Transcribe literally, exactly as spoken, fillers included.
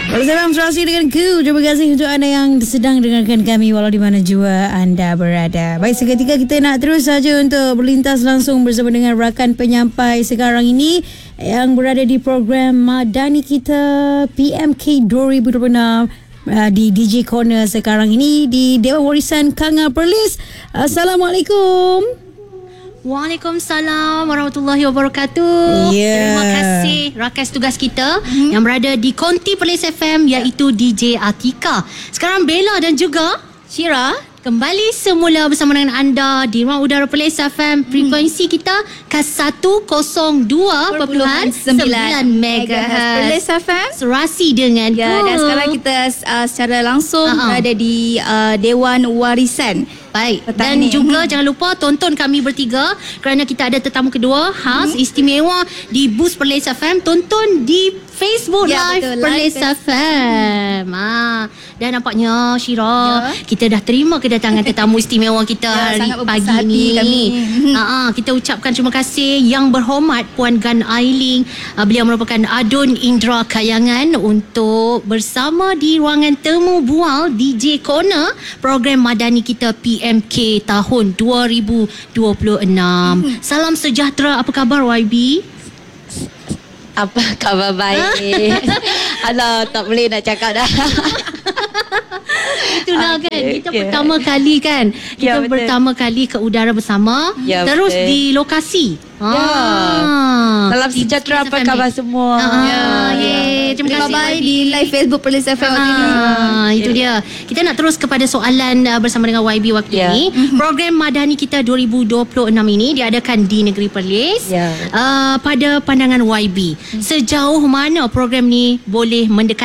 Salam serasi dengan ku. Terima kasih untuk anda yang sedang dengarkan kami walau di mana jua anda berada. Baik, seketika kita nak terus saja untuk berlintas langsung bersama dengan rakan penyampai sekarang ini yang berada di program Madani kita P M K dua ribu dua puluh enam uh, di D J Corner sekarang ini di Dewan Warisan Kanga Perlis. Assalamualaikum. Waalaikumsalam warahmatullahi wabarakatuh. Yeah. Terima kasih rakan tugas kita hmm. yang berada di Konti Perlis F M, iaitu D J Atika. Sekarang Bella dan juga Syira kembali semula bersama dengan anda di ruang udara Perlis F M. Frekuensi kita K seratus dua perpuluhan sembilan megahertz Perlis F M, serasi dengan ya, dan sekarang kita uh, secara langsung uh-huh. berada di uh, Dewan Warisan. Baik, petang dan ni. juga jangan lupa tonton kami bertiga kerana kita ada tetamu kedua khas hmm. istimewa di Boost Perlis F M. Tonton di Facebook ya, Live betul, Perlis live. F M. Ha, dan nampaknya Syira, ya. kita dah terima kedatangan tetamu istimewa kita ya, hari pagi ni. Kami. Ha, ha, kita ucapkan terima kasih yang berhormat Puan Gan Ailing. Ha, beliau merupakan Adun Indra Kayangan untuk bersama di ruangan temu bual D J Corner program Madani kita P M K tahun dua ribu dua puluh enam. Hmm. Salam sejahtera, apa khabar Y B? Apa khabar baik? Alah, tak boleh nak cakap dah. Itulah okay, kan kita okay. pertama kali kan kita ya, pertama kali ke udara bersama, ya, terus betul. di lokasi. Ya. Ah, Salam sejahtera, apa khabar semua? Ah, ya, ya. Terima kasih bye di live Facebook Perlis F M. Ah, itu dia. Kita nak terus kepada soalan uh, bersama dengan Y B waktu ya. ini. Program Madani kita dua ribu dua puluh enam ini diadakan di negeri Perlis. Ya. Uh, pada pandangan Y B, sejauh mana program ni boleh mendekati